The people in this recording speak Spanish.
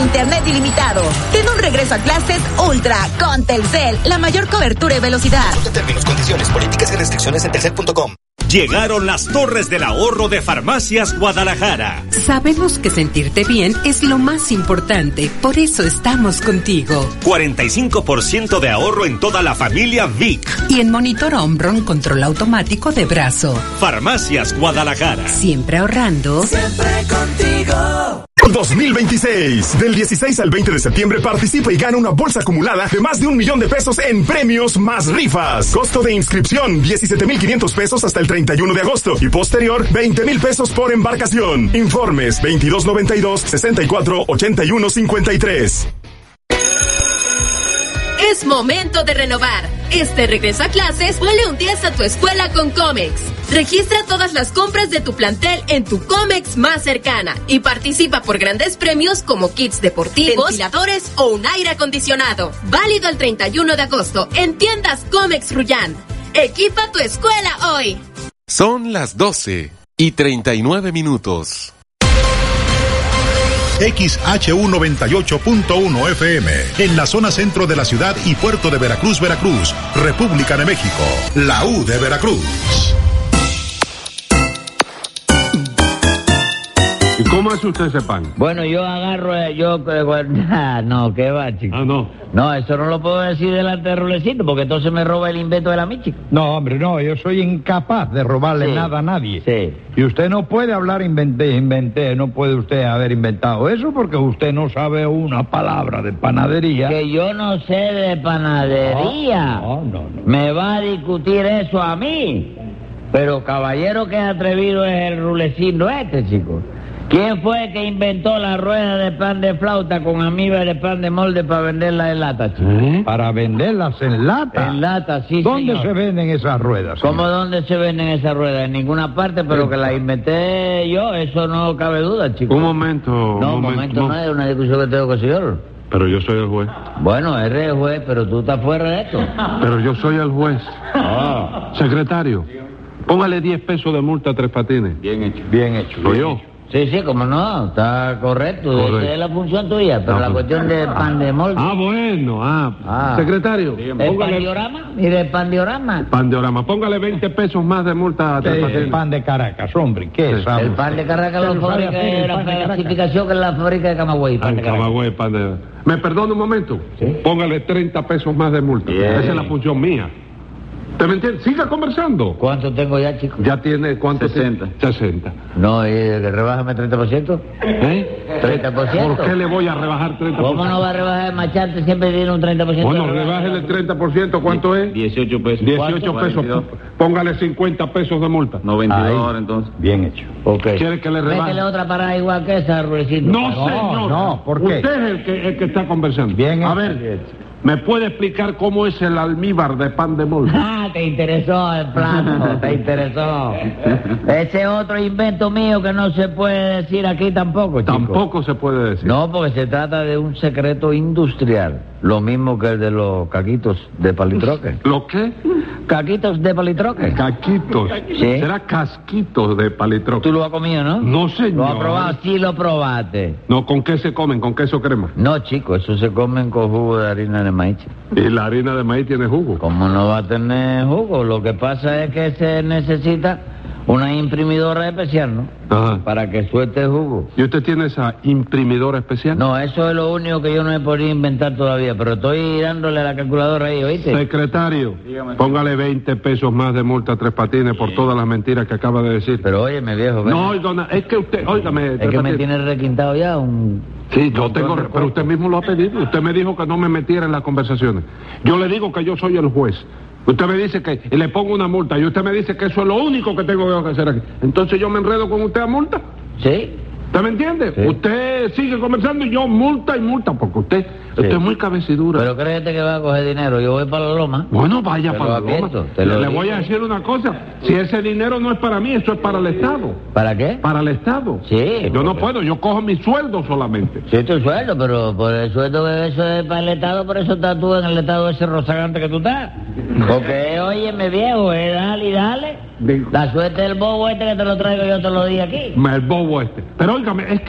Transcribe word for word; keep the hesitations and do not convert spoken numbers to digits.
internet ilimitado. Ten un regreso a clases ultra con Telcel, la mayor cobertura y velocidad. Consulta términos, condiciones, políticas y restricciones en telcel punto com. Llegaron las torres del ahorro de Farmacias Guadalajara. Sabemos que sentirte bien es lo más importante, por eso estamos contigo. cuarenta y cinco por ciento de ahorro en toda la familia Vic. Y en Monitor Omron control automático de brazo. Farmacias Guadalajara. Siempre ahorrando. Siempre contigo. dos mil veintiséis. Del dieciséis al veinte de septiembre participa y gana una bolsa acumulada de más de un millón de pesos en premios más rifas. Costo de inscripción diecisiete mil quinientos pesos hasta el treinta y uno de agosto y posterior veinte mil pesos por embarcación. Informes veintidós noventa y dos, sesenta y cuatro, ochenta y uno, cincuenta y tres. Es momento de renovar. Este regreso a clases, ponle un diez a tu escuela con Comex. Registra todas las compras de tu plantel en tu Comex más cercana y participa por grandes premios como kits deportivos, ventiladores o un aire acondicionado. Válido el treinta y uno de agosto en tiendas Comex Rullán. Equipa tu escuela hoy. Son las doce y treinta y nueve minutos. X H U noventa y ocho punto uno F M, en la zona centro de la ciudad y puerto de Veracruz, Veracruz, República de México, la U de Veracruz. ¿Y cómo hace usted ese pan? Bueno, yo agarro, eh, yo... Ah, no, ¿qué va, chico? Ah, no. No, eso no lo puedo decir delante de Rulecito, porque entonces me roba el invento de la Michi. No, hombre, no, yo soy incapaz de robarle Sí. nada a nadie. Sí. Y usted no puede hablar inventé, inventé, no puede usted haber inventado eso porque usted no sabe una palabra de panadería. Que yo no sé de panadería. No, no, no. Me va a discutir eso a mí. Pero caballero, que atrevido es el Rulecito este, chico. ¿Quién fue el que inventó la rueda de pan de flauta con amiba de pan de molde para venderla en lata, chico? ¿Eh? Para venderlas en lata. En lata, sí, ¿Dónde señor. se venden esas ruedas? ¿Cómo señor? dónde se venden esas ruedas? En ninguna parte, pero que las inventé yo, eso no cabe duda, chico. Un momento. No, un momento, no es una discusión que tengo que hacer. Pero yo soy el juez. Bueno, eres el juez, pero tú estás fuera de esto. Pero yo soy el juez. Ah. Secretario, póngale diez pesos de multa a Tres Patines. Bien hecho. Bien hecho. ¿Lo bien yo? hecho. Sí, sí, como no, está correcto. Correcto. Esa es la función tuya, pero Ah, la pues. cuestión de pan de molde. Ah, bueno, ah. Ah. Secretario, ¿El póngale... pandiorama? Mire, el pandiorama. Pandiorama, póngale veinte pesos más de multa a Tres Eh, Patines. el pan de Caracas, hombre, ¿qué Sí. sabe? El pan de Caracas ¿Usted lo no sabe fabrica, hacer el la pan de Caracas? clasificación que es la fábrica de Camagüey. Pan Ay, de Caracas. Camagüey, pan de... ¿Me perdona un momento? Sí. Póngale treinta pesos más de multa. Bien. Esa es la función mía. ¿Te me entiendes? Siga conversando. ¿Cuánto tengo ya, chico? Ya tiene, ¿cuánto? sesenta. tiene? sesenta. No, y eh, rebájame treinta por ciento. ¿Eh? treinta por ciento. ¿Por qué le voy a rebajar treinta por ciento? ¿Cómo no va a rebajar el machante? Siempre tiene un treinta por ciento. Bueno, de rebaja. rebájele el treinta por ciento. ¿Cuánto es? dieciocho pesos. dieciocho ¿Cuánto? pesos. Póngale cincuenta pesos de multa. noventa y dos Ahí. ahora entonces. Bien hecho. Ok. ¿Quiere que le Métele rebaje? otra parada igual que esa, Rulecito. No, No, señor. no, ¿por qué? Usted es el que, el que está conversando. Bien A hecho. ver, ¿me puede explicar cómo es el almíbar de pan de molde? Ah, te interesó el plato, te interesó. Ese otro invento mío que no se puede decir aquí tampoco, chico. Tampoco se puede decir. No, porque se trata de un secreto industrial. Lo mismo que el de los caquitos de palitroque. ¿Lo qué? ¿Caquitos de palitroque? Caquitos. Sí. Será casquitos de palitroque. Tú lo has comido, ¿no? No, señor. ¿Lo has probado? Sí, lo probaste. No, ¿con qué se comen? ¿Con queso crema? No, chico, eso se comen con jugo de harina de maíz. Y la harina de maíz tiene jugo. ¿Cómo no va a tener jugo? Lo que pasa es que se necesita una imprimidora especial, ¿no? Ajá. Para que suelte el jugo. ¿Y usted tiene esa imprimidora especial? No, eso es lo único que yo no he podido inventar todavía, pero estoy dándole a la calculadora ahí, ¿oíste? Secretario, póngale veinte pesos más de multa a Tres Patines por todas las mentiras que acaba de decir. Pero óyeme, viejo, ven. No, oiga, na- es que usted, óigame, es Tres que me Patines. tiene requintado ya un... Sí, yo tengo, pero usted mismo lo ha pedido. Usted me dijo que no me metiera en las conversaciones. Yo le digo que yo soy el juez. Usted me dice que y le pongo una multa y usted me dice que eso es lo único que tengo que hacer aquí. Entonces yo me enredo con usted a multa. ¿Sí? ¿Usted me entiende? Sí. Usted sigue conversando y yo multa y multa porque usted, Sí. usted es muy cabecidura. Pero créete que va a coger dinero, yo voy para la loma. Bueno, vaya Te para lo la loma. advierto, te lo Le digo. voy a decir una cosa. Si ese dinero no es para mí, eso es para el Estado. ¿Para qué? Para el Estado. Sí. Yo no porque- puedo, yo cojo mi sueldo solamente. Sí, tu sueldo, pero por el sueldo que eso es para el Estado, por eso estás tú en el estado ese rozagante que tú estás. Porque, óyeme, viejo, eh, dale y dale. Digo, La suerte del bobo este que te lo traigo yo todos los días aquí. el bobo este. Pero óigame, es que